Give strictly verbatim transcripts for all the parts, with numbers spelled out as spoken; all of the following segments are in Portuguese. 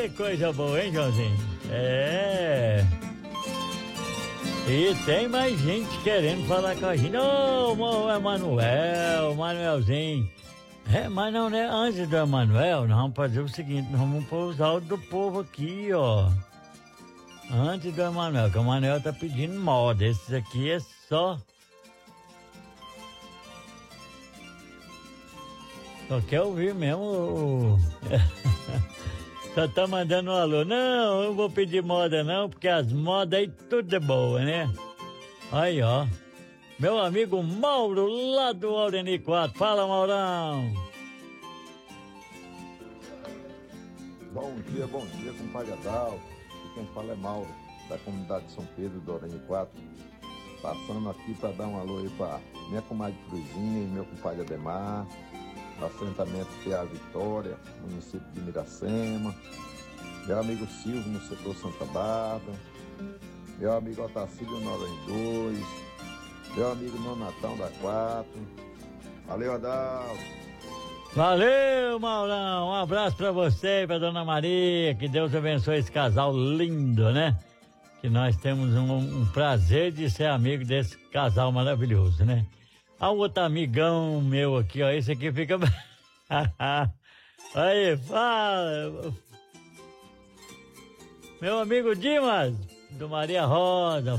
Ê, coisa boa, hein, Joãozinho? É. E tem mais gente querendo falar com a gente. Ô, oh, Emanuel, Manuelzinho. É, mas não, né? Antes do Emanuel, nós vamos fazer o seguinte, nós vamos pôr os áudios do povo aqui, ó. Antes do Emanuel, que o Emanuel tá pedindo moda. Esses aqui é só... Só quer ouvir mesmo o... Só tá mandando um alô. Não, eu não vou pedir moda não, porque as modas aí tudo é boa, né? Aí, ó. Meu amigo Mauro, lá do Aureni quatro. Fala, Maurão. Bom dia, bom dia, compadre Adalto. E quem fala é Mauro, da comunidade de São Pedro do Aureni quatro. Passando aqui para dar um alô aí para minha comadre Cruzinha e meu compadre Ademar. Assentamento P A Vitória, município de Miracema. Meu amigo Silvio no setor Santa Bárbara. Meu amigo Otacílio no Aureni dois. Meu amigo Nonatão da quatro. Valeu, Adalto. Valeu, Maurão. Um abraço pra você e pra Dona Maria. Que Deus abençoe esse casal lindo, né? Que nós temos um, um prazer de ser amigo desse casal maravilhoso, né? Ah, outro amigão meu aqui, ó. Esse aqui fica... Aí, fala. Meu amigo Dimas, do Maria Rosa.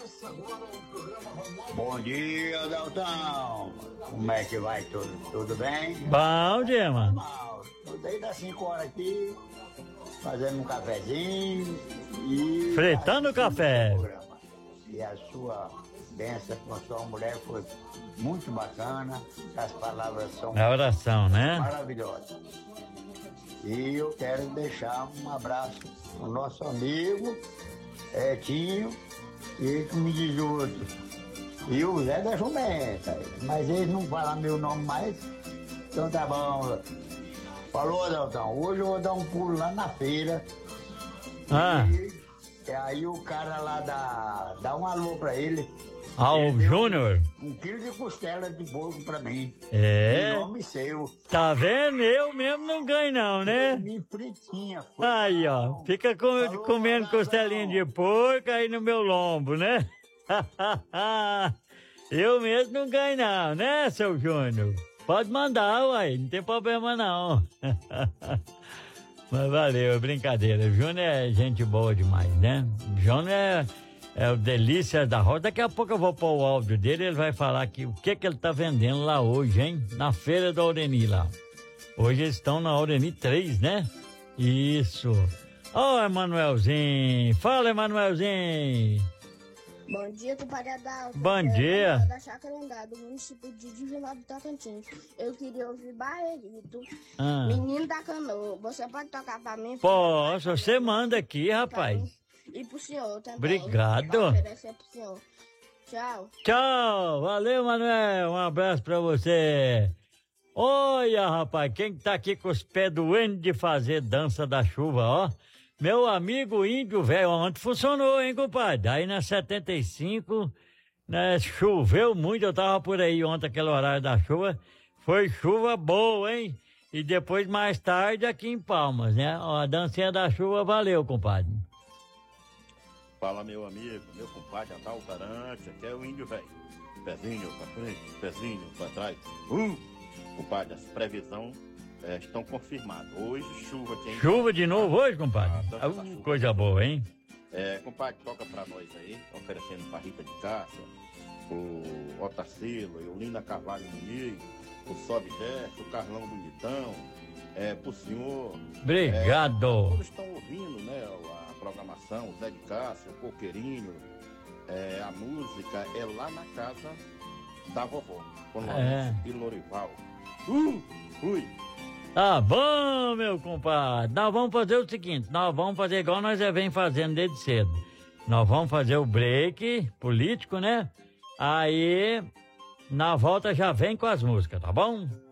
Bom dia, Adaltão. Como é que vai? Tudo, tudo bem? Bom dia, mano. Tô desde as cinco horas aqui, fazendo um cafezinho e... Fretando o café. E a sua bênção com a sua mulher foi muito bacana. As palavras são... A oração, né? Maravilhosas. E eu quero deixar um abraço ao nosso amigo Etinho e que me diz outro. E o Zé da Jumenta, mas eles não falam meu nome mais, então tá bom. Falou, Adaltão, hoje eu vou dar um pulo lá na feira. Ah. E, e aí o cara lá dá, dá um alô pra ele. Ah, o Júnior? Um quilo de costela de porco pra mim. É. Em nome seu. Tá vendo? Eu mesmo não ganho não, né? Me fritinha. Aí, ó, fica com, falou, comendo costelinha de porco aí no meu lombo, né? Eu mesmo não ganho não, né, seu Júnior? Pode mandar, uai, não tem problema não. Mas valeu, é brincadeira. O Júnior é gente boa demais, né? O Júnior é, é o delícia da roda. Daqui a pouco eu vou pôr o áudio dele, ele vai falar aqui o que que ele tá vendendo lá hoje, hein? Na feira do Aureni lá. Hoje eles estão na Aureni três, né? Isso. Ó, oh, Emanuelzinho. Fala, Emanuelzinho. Bom dia, compadre Adalto. Bom dia. Da Chácara Andar, do município de Divinópolis do Tocantins. Eu queria ouvir Barreirito, ah. Menino da Canoa. Você pode tocar pra mim? Posso, você manda aqui, rapaz. E pro senhor também. Obrigado. Vou oferecer pro senhor. Tchau. Tchau. Valeu, Manuel. Um abraço pra você. Olha, rapaz, quem tá aqui com os pés doendo de fazer dança da chuva, ó. Meu amigo Índio Velho, ontem funcionou, hein, compadre? Aí na setenta e cinco, né, choveu muito, eu tava por aí ontem, aquele horário da chuva. Foi chuva boa, hein? E depois, mais tarde, aqui em Palmas, né? Ó, a dancinha da chuva valeu, compadre. Fala, meu amigo, meu compadre Adalto Arantes, aqui é o Índio Velho. Pezinho pra frente, pezinho pra trás. Uh! Compadre, as previsões é, estão confirmadas. Hoje, chuva aqui em... Chuva de novo hoje, compadre? Ah, uh, coisa boa, hein? É, compadre, toca pra nós aí, oferecendo pra Rita de Cássia, o Otacilo, o Linda Carvalho Muniz, o Sobe e Desce, o Carlão Bonitão, é, pro senhor. Obrigado. É, todos estão ouvindo, né, a programação, o Zé de Cássia, o Coqueirinho, é, a música é lá na casa da vovó, com é. e Lorival. Uh, ui. Tá bom, meu compadre. Nós vamos fazer o seguinte, nós vamos fazer igual nós já vem fazendo desde cedo. Nós vamos fazer o break político, né? Aí, na volta já vem com as músicas, tá bom?